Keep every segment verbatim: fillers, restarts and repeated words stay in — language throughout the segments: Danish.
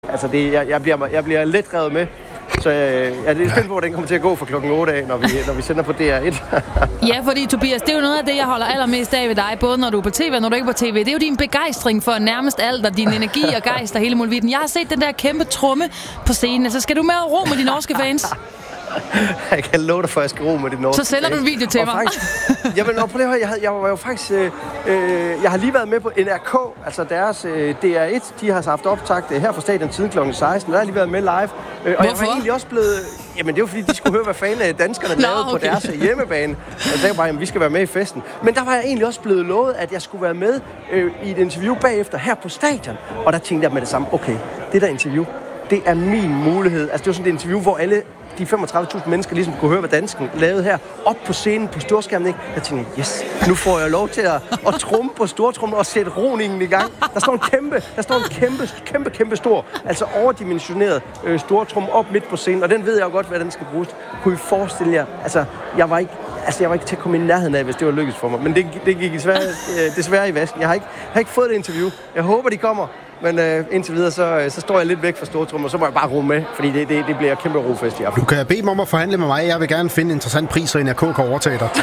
Altså, det, jeg, jeg, bliver, jeg bliver lidt revet med. Så øh, ja, det er spændt på, hvordan den kommer til at gå fra klokken otte af, når vi, når vi sender på D R et. Ja, fordi Tobias, det er jo noget af det, jeg holder allermest af ved dig, både når du er på tv og når du ikke er på tv. Det er jo din begejstring for nærmest alt, og din energi og gejst og hele muligheden. Jeg har set den der kæmpe tromme på scenen, så skal du med og ro med de norske fans? Jeg kan love dig for, at jeg skal ro med de norske. Så sender du en video til og mig. Faktisk, jamen, prøv lige at høre, jeg, havde, jeg var jo faktisk... Øh, øh, jeg har lige været med på N R K, altså deres øh, D R et. De har haft optakt øh, her fra stadion siden klokken seksten. Der har jeg lige været med live. Øh, og Hvorfor? jeg var egentlig også blevet... Jamen, det var fordi, de skulle høre, hvad fanden danskerne Nå, lavede okay. på deres hjemmebane. Og der var, jamen, vi skal være med i festen. Men der var jeg egentlig også blevet lovet, at jeg skulle være med øh, i et interview bagefter her på stadion. Og der tænkte jeg med det samme, okay, det der interview, det er min mulighed. Altså, det var sådan et interview, hvor alle de femogtredive tusind mennesker ligesom kunne høre, hvad dansken lavede her, op på scenen på storskærmen, ikke? Jeg tænkte, yes, nu får jeg lov til at, at trumme på stortrummen og sætte roningen i gang. Der står en kæmpe, der står en kæmpe, kæmpe, kæmpe stor, altså overdimensioneret øh, stortrumme op midt på scenen, og den ved jeg jo godt, hvad den skal bruges. Kunne I forestille jer, altså, jeg var ikke, altså, jeg var ikke til at komme i nærheden af, hvis det var lykkedes for mig, men det, det gik desværre, øh, desværre i vasken. Jeg har ikke, jeg har ikke fået det interview. Jeg håber, de kommer. Men øh, indtil videre, så, så står jeg lidt væk fra stortrummen, og så må jeg bare ro med, fordi det, det, det bliver kæmpe rofest i aften. Du kan bede mig om at forhandle med mig. Jeg vil gerne finde en interessant pris, så N R K kan overtage dig.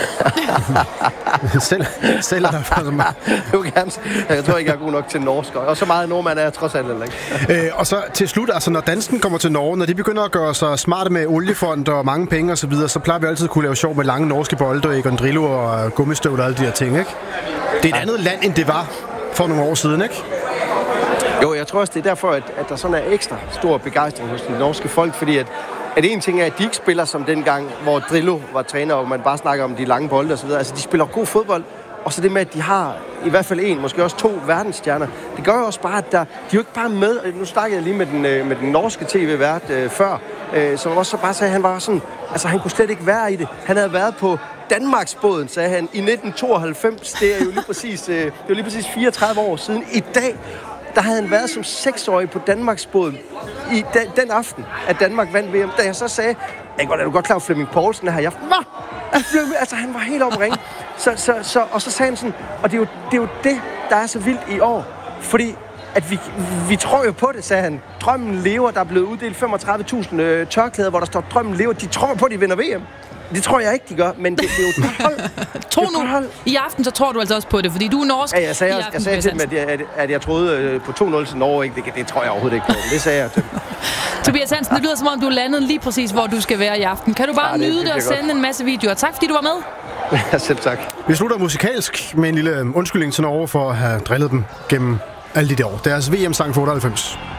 Selv, selv er der for mig. Jeg vil gerne. Jeg tror ikke, jeg er god nok til norsk, og så meget nordmand er jeg trods alt heller ikke. Øh, og så til slut, altså når dansken kommer til Norge, når de begynder at gøre sig smarte med oliefond og mange penge og så videre, så plejer vi altid at kunne lave sjov med lange norske bolde og Egon Drillo og gummistøvler og alle de her ting, ikke? Det er et andet land, end det var for nogle år siden, ikke? Jo, jeg tror også, det er derfor, at, at der sådan er ekstra stor begejstring hos de norske folk, fordi at, at en ting er, at de ikke spiller som dengang, hvor Drillo var træner, og man bare snakker om de lange bolde og så videre. Altså, de spiller god fodbold, og så det med, at de har i hvert fald en, måske også to verdensstjerner. Det gør jo også bare, at der, de er jo ikke bare med. Nu snakkede jeg lige med den, med den norske tv-vært øh, før, øh, som også bare sagde, at han var sådan, altså han kunne slet ikke være i det. Han havde været på Danmarksbåden, sagde han, i nitten tooghalvfems. Det er jo lige præcis, øh, det er jo lige præcis fireogtredive år siden i dag. Der havde han været som seksårig på Danmarksbåden i den, den aften, at Danmark vandt V M. Da jeg så sagde, jeg er du godt klar, at Flemming Poulsen er her i aften. Nå! Altså, han var helt omringet. Så, så, så, og så sagde han sådan, og det er, jo, det er jo det, der er så vildt i år. Fordi at vi, vi tror jo på det, sagde han. Drømmen lever, der er blevet uddelt femogtredive tusind øh, tørklæder, hvor der står, drømmen lever. De tror på, at de vinder V M. Det tror jeg ikke, de gør, men det, det er jo et hold. Tro nu, i aften så tror du altså også på det, fordi du er norsk. Ja, jeg sagde, jeg, jeg sagde til dem, at jeg, at, at jeg troede øh, på to nul til Norge. Ikke? Det, det tror jeg overhovedet ikke på. Det sagde jeg til dem. Tobias Hansen, det lyder som om, du er landet lige præcis, hvor du skal være i aften. Kan du bare ja, det, nyde det og sende godt. En masse videoer? Tak, fordi du var med. Ja, selv tak. Vi slutter musikalsk med en lille undskyldning til Norge for at have drillet dem gennem alle de der år. Deres V M-sang for otteoghalvfems.